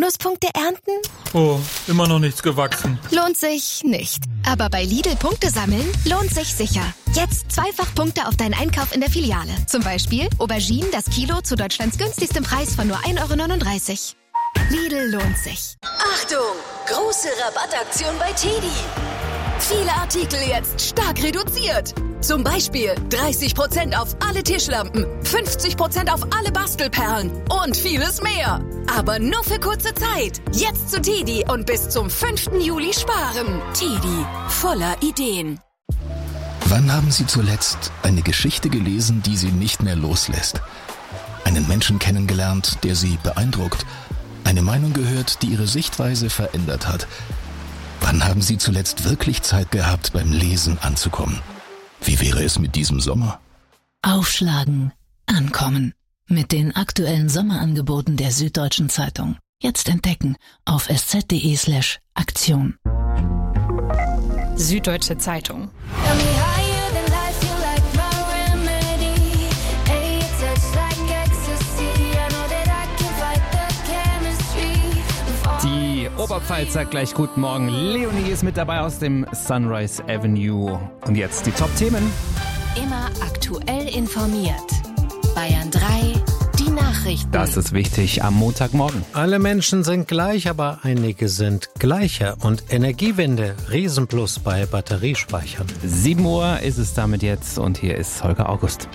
Bonuspunkte ernten? Oh, immer noch nichts gewachsen. Lohnt sich nicht. Aber bei Lidl Punkte sammeln lohnt sich sicher. Jetzt zweifach Punkte auf deinen Einkauf in der Filiale. Zum Beispiel Auberginen das Kilo zu Deutschlands günstigstem Preis von nur 1,39 €. Lidl lohnt sich. Achtung! Große Rabattaktion bei TEDi. Viele Artikel jetzt stark reduziert. Zum Beispiel 30% auf alle Tischlampen, 50% auf alle Bastelperlen und vieles mehr. Aber nur für kurze Zeit. Jetzt zu TEDi und bis zum 5. Juli sparen. TEDi, voller Ideen. Wann haben Sie zuletzt eine Geschichte gelesen, die Sie nicht mehr loslässt? Einen Menschen kennengelernt, der Sie beeindruckt? Eine Meinung gehört, die Ihre Sichtweise verändert hat? Wann haben Sie zuletzt wirklich Zeit gehabt, beim Lesen anzukommen? Wie wäre es mit diesem Sommer? Aufschlagen, ankommen. Mit den aktuellen Sommerangeboten der Süddeutschen Zeitung. Jetzt entdecken auf sz.de/Aktion. Süddeutsche Zeitung. Die Oberpfalz sagt gleich guten Morgen. Leonie ist mit dabei aus dem Sunrise Avenue. Und jetzt die Top-Themen. Immer aktuell informiert. Bayern 3, die Nachrichten. Das ist wichtig am Montagmorgen. Alle Menschen sind gleich, aber einige sind gleicher. Und Energiewende, Riesenplus bei Batteriespeichern. 7 Uhr ist es damit jetzt und hier ist Holger August.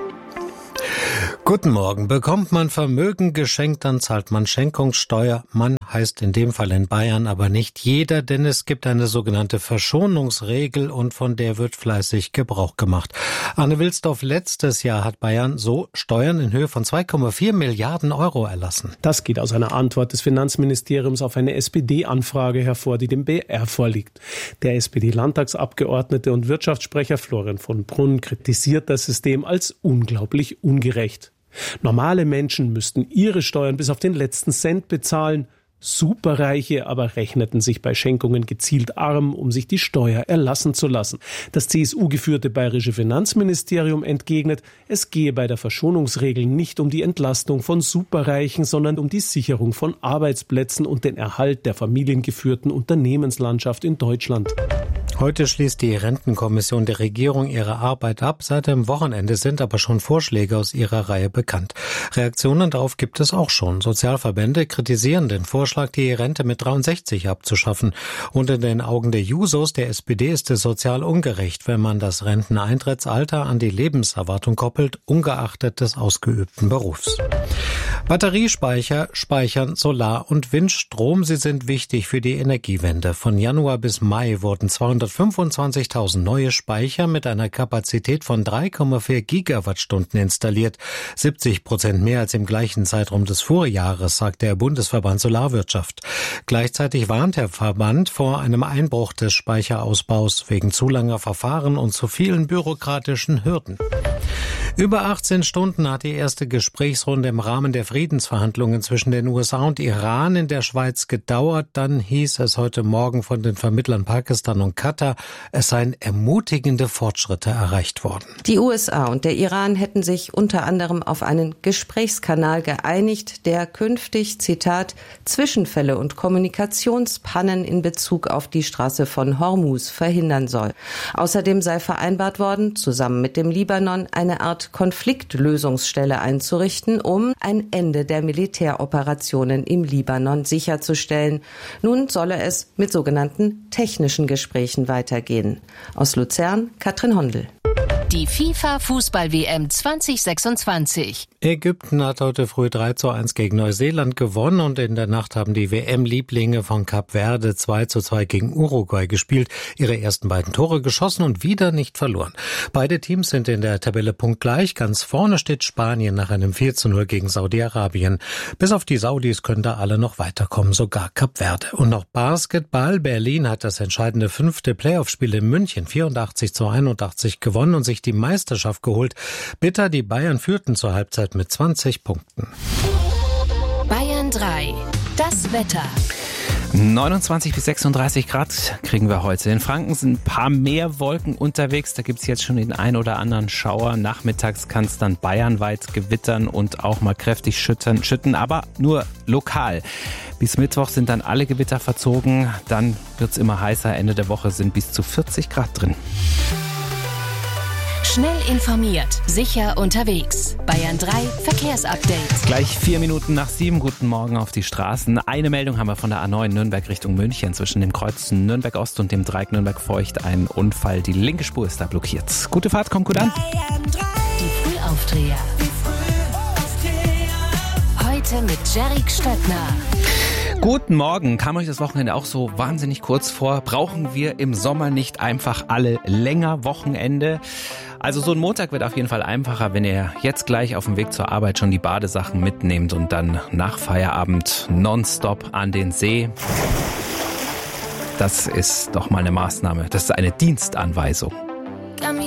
Guten Morgen. Bekommt man Vermögen geschenkt, dann zahlt man Schenkungssteuer. Man heißt in dem Fall in Bayern aber nicht jeder, denn es gibt eine sogenannte Verschonungsregel und von der wird fleißig Gebrauch gemacht. Arne Wilsdorf, letztes Jahr hat Bayern so Steuern in Höhe von 2,4 Milliarden € erlassen. Das geht aus einer Antwort des Finanzministeriums auf eine SPD-Anfrage hervor, die dem BR vorliegt. Der SPD-Landtagsabgeordnete und Wirtschaftssprecher Florian von Brunn kritisiert das System als unglaublich ungerecht. Normale Menschen müssten ihre Steuern bis auf den letzten Cent bezahlen. Superreiche aber rechneten sich bei Schenkungen gezielt arm, um sich die Steuer erlassen zu lassen. Das CSU-geführte bayerische Finanzministerium entgegnet, es gehe bei der Verschonungsregel nicht um die Entlastung von Superreichen, sondern um die Sicherung von Arbeitsplätzen und den Erhalt der familiengeführten Unternehmenslandschaft in Deutschland. Heute schließt die Rentenkommission der Regierung ihre Arbeit ab. Seit dem Wochenende sind aber schon Vorschläge aus ihrer Reihe bekannt. Reaktionen darauf gibt es auch schon. Sozialverbände kritisieren den Vorschlag, die Rente mit 63 abzuschaffen. Und in den Augen der Jusos, der SPD, ist es sozial ungerecht, wenn man das Renteneintrittsalter an die Lebenserwartung koppelt, ungeachtet des ausgeübten Berufs. Batteriespeicher speichern Solar- und Windstrom. Sie sind wichtig für die Energiewende. Von Januar bis Mai wurden 225.000 neue Speicher mit einer Kapazität von 3,4 Gigawattstunden installiert. 70% mehr als im gleichen Zeitraum des Vorjahres, sagt der Bundesverband Solarwirtschaft. Gleichzeitig warnt der Verband vor einem Einbruch des Speicherausbaus wegen zu langer Verfahren und zu vielen bürokratischen Hürden. Über 18 Stunden hat die erste Gesprächsrunde im Rahmen der Friedensverhandlungen zwischen den USA und Iran in der Schweiz gedauert. Dann hieß es heute Morgen von den Vermittlern Pakistan und Katar, es seien ermutigende Fortschritte erreicht worden. Die USA und der Iran hätten sich unter anderem auf einen Gesprächskanal geeinigt, der künftig, Zitat, Zwischenfälle und Kommunikationspannen in Bezug auf die Straße von Hormuz verhindern soll. Außerdem sei vereinbart worden, zusammen mit dem Libanon eine Art Konfliktlösungsstelle einzurichten, um ein Ende der Militäroperationen im Libanon sicherzustellen. Nun solle es mit sogenannten technischen Gesprächen weitergehen. Aus Luzern, Katrin Hondel. Die FIFA-Fußball-WM 2026. Ägypten hat heute früh 3:1 gegen Neuseeland gewonnen und in der Nacht haben die WM-Lieblinge von Kap Verde 2:2 gegen Uruguay gespielt, ihre ersten beiden Tore geschossen und wieder nicht verloren. Beide Teams sind in der Tabelle punktgleich. Ganz vorne steht Spanien nach einem 4:0 gegen Saudi-Arabien. Bis auf die Saudis können da alle noch weiterkommen, sogar Kap Verde. Und noch Basketball. Berlin hat das entscheidende 5. Playoff-Spiel in München 84:81 gewonnen und sich die Meisterschaft geholt. Bitter, die Bayern führten zur Halbzeit mit 20 Punkten. Bayern 3, das Wetter. 29 bis 36 Grad kriegen wir heute. In Franken sind ein paar mehr Wolken unterwegs. Da gibt es jetzt schon den ein oder anderen Schauer. Nachmittags kann es dann bayernweit gewittern und auch mal kräftig schütten, aber nur lokal. Bis Mittwoch sind dann alle Gewitter verzogen. Dann wird es immer heißer. Ende der Woche sind bis zu 40 Grad drin. Schnell informiert, sicher unterwegs. Bayern 3 Verkehrsupdate. Gleich 4 Minuten nach 7. Guten Morgen auf die Straßen. Eine Meldung haben wir von der A9 Nürnberg Richtung München. Zwischen dem Kreuz Nürnberg Ost und dem Dreieck Nürnberg Feucht ein Unfall. Die linke Spur ist da blockiert. Gute Fahrt, kommt gut an. Die Frühaufdreher. Heute mit Jerrik Stöckner. Guten Morgen. Kam euch das Wochenende auch so wahnsinnig kurz vor? Brauchen wir im Sommer nicht einfach alle länger Wochenende? Also so ein Montag wird auf jeden Fall einfacher, wenn ihr jetzt gleich auf dem Weg zur Arbeit schon die Badesachen mitnehmt und dann nach Feierabend nonstop an den See. Das ist doch mal eine Maßnahme. Das ist eine Dienstanweisung.